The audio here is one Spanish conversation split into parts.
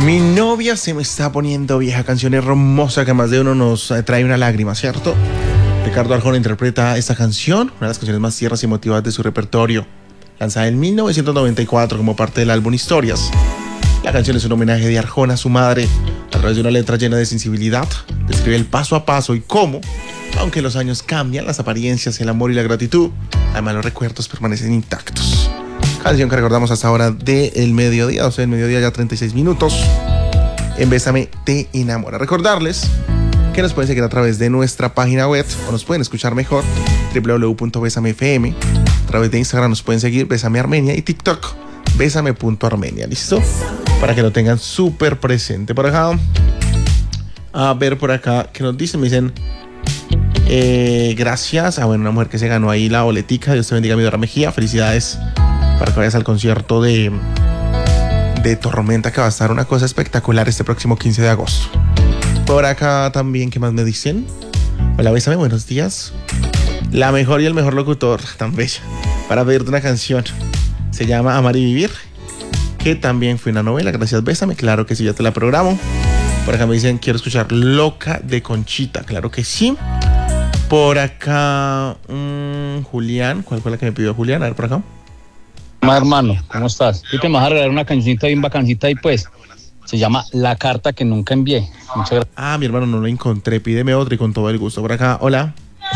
Mi novia se me está poniendo vieja, canción hermosa que más de uno nos trae una lágrima, ¿cierto? Ricardo Arjona interpreta esta canción, una de las canciones más tiernas y emotivas de su repertorio, lanzada en 1994 como parte del álbum Historias. La canción es un homenaje de Arjona a su madre, a través de una letra llena de sensibilidad. Describe el paso a paso y cómo, aunque los años cambian, las apariencias, el amor y la gratitud, además los recuerdos permanecen intactos. Canción que recordamos hasta ahora del mediodía, 12 del mediodía, ya 36 minutos. En Bésame te enamora. Recordarles que nos pueden seguir a través de nuestra página web o nos pueden escuchar mejor, www.besamefm. A través de Instagram nos pueden seguir, Bésame Armenia, y TikTok, besame.armenia. ¿Listo? Para que lo tengan súper presente. Por acá, a ver por acá, ¿qué nos dicen? Me dicen, gracias. Bueno, una mujer que se ganó ahí la boletica. Dios te bendiga, mi Dora Mejía. Felicidades para que vayas al concierto de Tormenta, que va a estar una cosa espectacular este próximo 15 de agosto. Por acá también, ¿qué más me dicen? Hola, Bésame, buenos días. La mejor y el mejor locutor, tan bella, para pedirte una canción. Se llama Amar y Vivir, que también fue una novela. Gracias, Bésame. Claro que sí, ya te la programo. Por acá me dicen, quiero escuchar Loca de Conchita. Claro que sí. Por acá, Julián. ¿Cuál fue la que me pidió Julián? A ver, por acá. Hermano, ¿cómo estás? Tú te vas a regalar una cancioncita bien bacancita y pues se llama La Carta que Nunca Envié. Muchas gracias. Mi hermano, no lo encontré. Pídeme otra y con todo el gusto. Por acá, hola.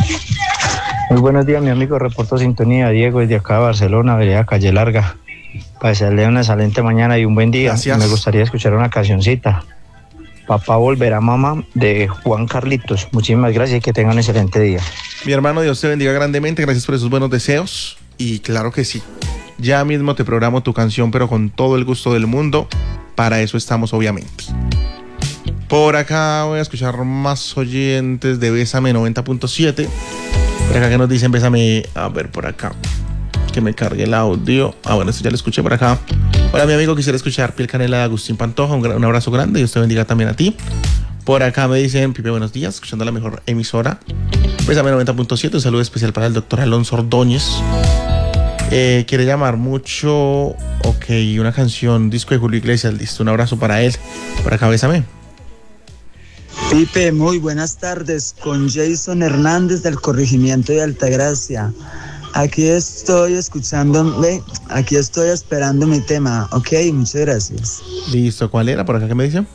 Muy buenos días, mi amigo. Reporto sintonía. Diego, desde acá de Barcelona, vereda Calle Larga. Para desearle una excelente mañana y un buen día. Gracias. Me gustaría escuchar una cancioncita. Papá volverá, mamá, de Juan Carlitos. Muchísimas gracias y que tengan un excelente día. Mi hermano, Dios te bendiga grandemente. Gracias por esos buenos deseos. Y claro que sí. Ya mismo te programo tu canción, pero con todo el gusto del mundo. Para eso estamos, obviamente. Por acá voy a escuchar más oyentes de Bésame 90.7. Por acá que nos dicen Bésame. A ver, por acá, que me cargue el audio. Bueno, esto ya lo escuché por acá. Hola, mi amigo, quisiera escuchar Piel Canela de Agustín Pantoja. Un abrazo grande, Dios te bendiga también a ti. Por acá me dicen, Pipe, buenos días, escuchando la mejor emisora, Bésame 90.7. Un saludo especial para el doctor Alonso Ordóñez. Quiere llamar mucho. Ok, una canción, disco de Julio Iglesias. Listo, un abrazo para él. Por acá, Bésame. Pipe, muy buenas tardes, con Jason Hernández del Corregimiento de Altagracia. Aquí estoy escuchándome, aquí estoy esperando mi tema, ok, muchas gracias. Listo, ¿cuál era? Por acá, ¿qué me dicen?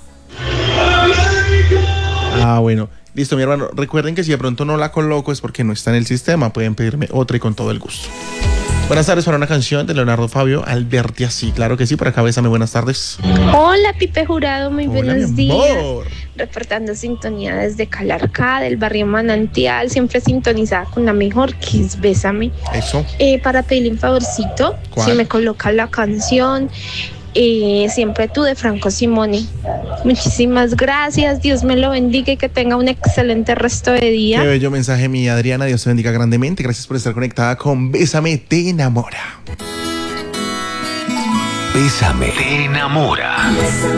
Bueno, listo, mi hermano. Recuerden que si de pronto no la coloco es porque no está en el sistema. Pueden pedirme otra y con todo el gusto. Buenas tardes, para una canción de Leonardo Fabio, Alberti así. Claro que sí, por acá, Bésame, buenas tardes. Hola, Pipe Jurado, muy Hola, buenos mi días. amor. Reportando sintonía desde Calarcá, del barrio Manantial, siempre sintonizada con la mejor, que es Bésame. Eso. Para pedirle un favorcito, ¿Cuál? si me coloca la canción Siempre tú, de Franco Simone. Muchísimas gracias, Dios me lo bendiga y que tenga un excelente resto de día. Qué bello mensaje, mi Adriana, Dios te bendiga grandemente. Gracias por estar conectada con Bésame te enamora. Bésame te enamora.